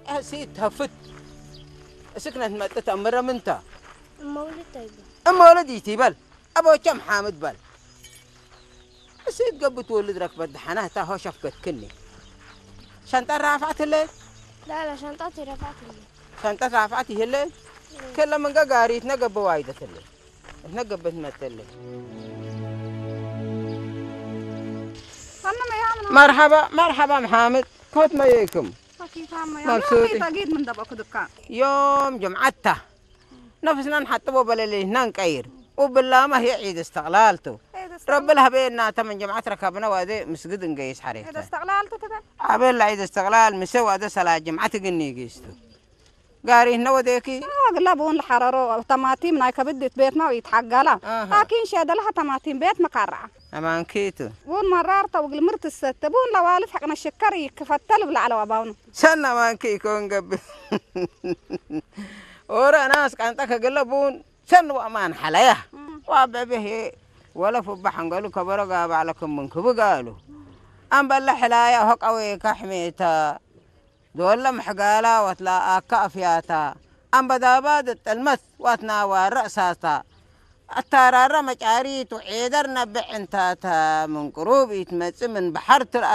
سيت هفت سكنت متت أمرا منتا مولد طيب أما ولدي تيبل أبو كم حامد بل سيت قبت ولد رك بد حناه تاهو شفقت كني شنطة رافعت الليل لا لا شنطتي رفعت لي شنطة رافعتي الليل كل من قاري تنقب وايدة الليل تنقب مثل الليل مرحبا مرحبا محمد كوت ما يكم كيف عم يا مبسوطين تجيد من دبك دكان يوم جمعته نفسنا نحطبه بللي ننقير وبالله ما هي عيد استغلالته رب لها بيننا تمن جمعة ركبنا وادي مسجد نقيس إذا حريته استغلالته كده عبيل عيد استغلال مسوى هذا صلاة جمعة قني قيسته قاري هنا وديكي أغلبون الحرارة طماطم نايك بدت بيت ما يتحقلا لكن شاد لها طماطم بيت مقرعة أمان كيتو بون مرار توقل مرت الست بون لوالف حقنا الشكري كفتل بلا على وباونه سنة مان كيكون قبل ورا ناس كانت قلبون سن وأمان حلايا وابه ولا فبحن قالوا كبروا قاب عليكم من كبو قالوا أم بلا حلايا هو قوي كحميتا دول محقالا وتلا كافياتا أم بداباد المث واتناوى رأساتا التارارة مجاريت وعيدرنا بعنتاتا من قروب يتمثل من بحر